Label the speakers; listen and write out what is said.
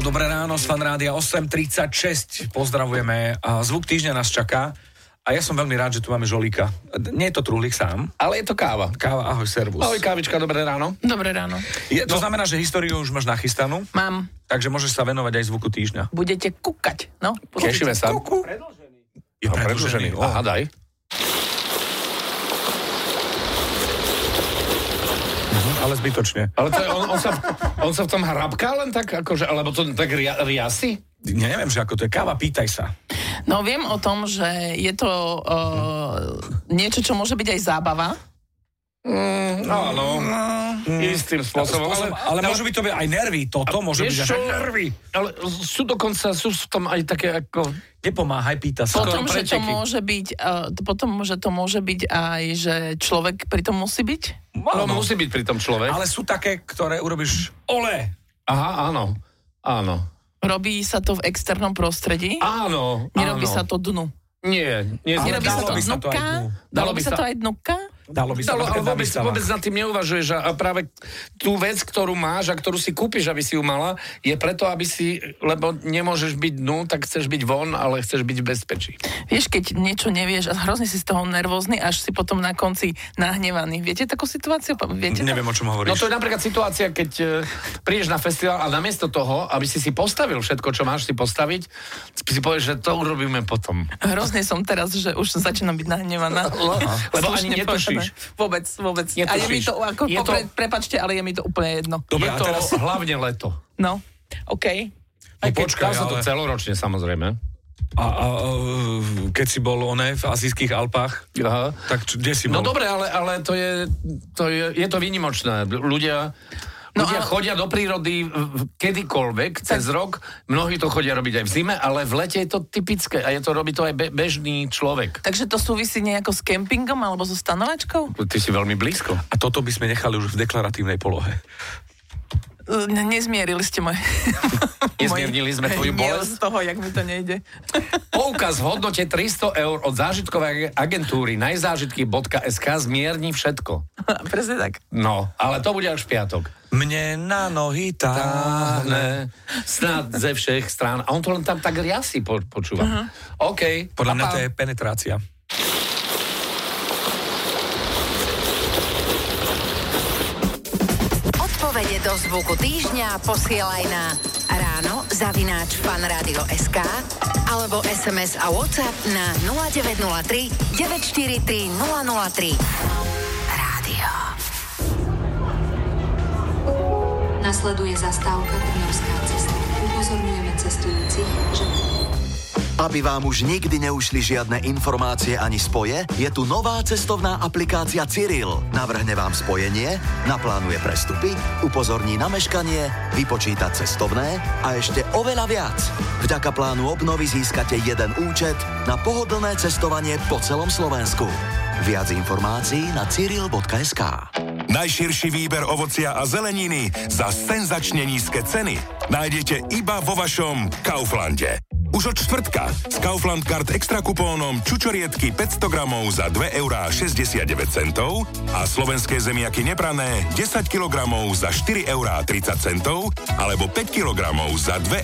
Speaker 1: dobré ráno z Fan Rádia 8:36. Pozdravujeme. Zvuk týždňa nás čaká. A ja som veľmi rád, že tu máme Žolíka. Nie je to Truhlík sám.
Speaker 2: Ale je to káva.
Speaker 1: Káva, ahoj, servus.
Speaker 2: Ahoj, kávička, dobré ráno.
Speaker 3: Dobré ráno.
Speaker 1: To znamená, že históriu už máš nachystanú?
Speaker 3: Mám.
Speaker 1: Takže môžeš sa venovať aj zvuku týždňa.
Speaker 3: Budete kúkať, no?
Speaker 2: Tešíme sa.
Speaker 1: Je predĺžený.
Speaker 2: Aha, daj.
Speaker 1: Ale zbytočne.
Speaker 2: Ale to je, on sa v tom hrabká len tak, akože, alebo to tak riasi?
Speaker 1: Neviem, že ako to je káva, pýtaj sa.
Speaker 3: No viem o tom, že je to niečo, čo môže byť aj zábava.
Speaker 2: Áno, istým spôsobom.
Speaker 1: Ale môžu byť to aj nervy, toto môže byť aj nervy.
Speaker 2: Ale sú v tom aj také ako...
Speaker 1: Nepomáhaj, pýta sa.
Speaker 3: Potom, že to môže byť aj, že človek pri tom musí byť?
Speaker 2: No, musí byť pri tom človek.
Speaker 1: Ale sú také, ktoré urobíš ole.
Speaker 2: Aha, áno.
Speaker 3: Robí sa to v externom prostredí?
Speaker 2: Áno.
Speaker 3: Nerobí sa to dnu?
Speaker 2: Nie.
Speaker 3: Nerobí sa to dnuka? Dalo by sa to aj dnuka?
Speaker 1: Dalo by sa,
Speaker 2: ale vôbec nad tým neuvažuješ a práve tú vec, ktorú máš a ktorú si kúpiš, aby si ju mala, je preto, aby si, lebo nemôžeš byť dnu, tak chceš byť von, ale chceš byť v bezpečí. Vieš,
Speaker 3: keď niečo nevieš a hrozne si z toho nervózny, až si potom na konci nahnevaný. Viete takú situáciu?
Speaker 1: Neviem, o čom hovoríš.
Speaker 2: No to je napríklad situácia, keď prídeš na festival a namiesto toho, aby si postavil všetko, čo máš si postaviť, si povieš, že to urobíme potom.
Speaker 3: Hrozne som teraz, že už začínam byť nahnevaná.
Speaker 2: Lebo ani netušíš.
Speaker 3: Vôbec.
Speaker 2: Netušíš.
Speaker 3: A je mi to, prepáčte, ale je mi to úplne jedno.
Speaker 2: Dobre, je to teraz hlavne leto.
Speaker 3: No, okej.
Speaker 2: Aj keď sa to celoročne, samozrejme.
Speaker 1: A keď si bol v azijských Alpách, tak kde si bol?
Speaker 2: No dobre, ale to je to výnimočné. Ľudia chodia do prírody kedykoľvek cez rok. Mnohí to chodia robiť aj v zime, ale v lete je to typické a robí to aj bežný človek.
Speaker 3: Takže to súvisí nejako s kempingom alebo so stanovačkou?
Speaker 2: Ty si veľmi blízko.
Speaker 1: A toto by sme nechali už v deklaratívnej polohe.
Speaker 3: Nezmierili ste
Speaker 2: Nezmiernili sme tvoju bolesť?
Speaker 3: Z toho, jak mi to nejde.
Speaker 2: Poukaz v hodnote 300 eur od zážitkovej agentúry najzážitky.sk zmierni všetko.
Speaker 3: Presne tak.
Speaker 2: No, ale to bude až v piatok.
Speaker 1: Mne na nohy táhne
Speaker 2: snad ze všech strán. A on to len tam tak riasi počúva. OK.
Speaker 1: Podľa mňa to je penetrácia.
Speaker 4: Odpovede do zvuku týždňa posielaj na ráno@fanradio.sk alebo SMS a WhatsApp na 0903 943 003. Rádio.
Speaker 5: Nasleduje zastávka Trnavská cesta. Upozorňujeme cestujúcich, že...
Speaker 6: Aby vám už nikdy neušli žiadne informácie ani spoje, je tu nová cestovná aplikácia Cyril. Navrhne vám spojenie, naplánuje prestupy, upozorní na meškanie, vypočíta cestovné a ešte oveľa viac. Vďaka plánu obnovy získate jeden účet na pohodlné cestovanie po celom Slovensku. Viac informácií na cyril.sk.
Speaker 7: Najširší výber ovocia a zeleniny za senzačne nízke ceny nájdete iba vo vašom Kauflande. Už od čtvrtka s Kaufland Card extra kupónom čučoriedky 500 gramov za 2,69 € a slovenské zemiaky neprané 10 kg za 4,30 € alebo 5 kg za 2